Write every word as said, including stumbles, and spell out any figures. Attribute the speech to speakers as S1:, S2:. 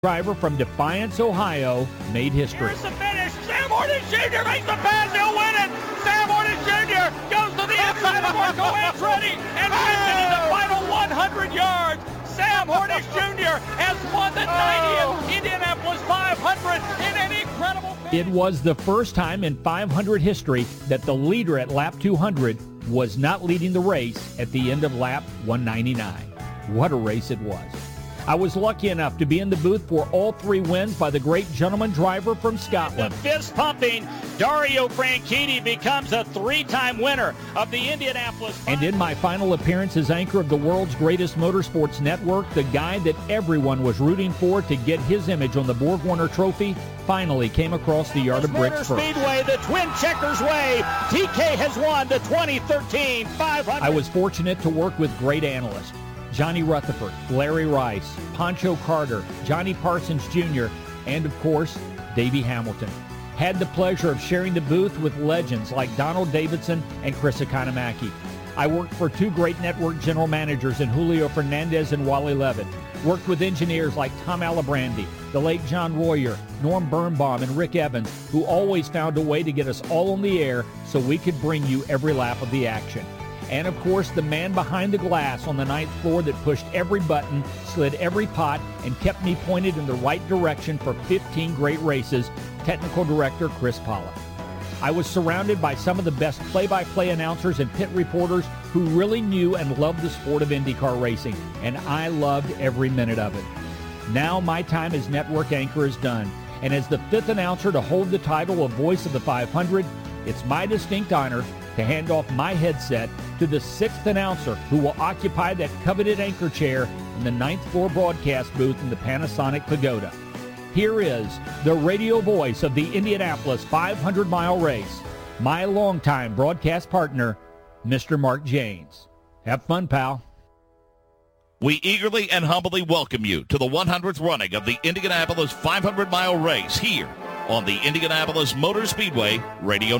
S1: driver from Defiance, Ohio, made history.
S2: Here's the finish. Sam Hornish Junior makes the pass. He'll win it. Sam Hornish Junior goes to the inside of Marco Andretti and wins it in the final one hundred yards. Sam Hornish Junior has won the ninetieth Indianapolis five hundred in an incredible finish.
S1: It was the first time in five hundred history that the leader at lap two hundred was not leading the race at the end of lap one ninety-nine. What a race it was. I was lucky enough to be in the booth for all three wins by the great gentleman driver from Scotland.
S2: The fist-pumping Dario Franchitti becomes a three-time winner of the Indianapolis.
S1: And in my final appearance as anchor of the world's greatest motorsports network, the guy that everyone was rooting for to get his image on the Borg Warner Trophy finally came across the yard of bricks first.
S2: Speedway, the Twin Checkers Way. T K has won the twenty thirteen five hundred.
S1: I was fortunate to work with great analysts. Johnny Rutherford, Larry Rice, Pancho Carter, Johnny Parsons Junior, and of course, Davey Hamilton. Had the pleasure of sharing the booth with legends like Donald Davidson and Chris Economaki. I worked for two great network general managers in Julio Fernandez and Wally Levitt. Worked with engineers like Tom Alibrandi, the late John Royer, Norm Birnbaum, and Rick Evans, who always found a way to get us all on the air so we could bring you every lap of the action. And, of course, the man behind the glass on the ninth floor that pushed every button, slid every pot, and kept me pointed in the right direction for fifteen great races, technical director Chris Pollock. I was surrounded by some of the best play-by-play announcers and pit reporters who really knew and loved the sport of IndyCar racing, and I loved every minute of it. Now my time as network anchor is done, and as the fifth announcer to hold the title of Voice of the five hundred, it's my distinct honor to hand off my headset to the sixth announcer who will occupy that coveted anchor chair in the ninth floor broadcast booth in the Panasonic Pagoda. Here is the radio voice of the Indianapolis five hundred mile race, my longtime broadcast partner, Mister Mark Janes. Have fun, pal.
S3: We eagerly and humbly welcome you to the one hundredth running of the Indianapolis five hundred mile race here on the Indianapolis Motor Speedway Radio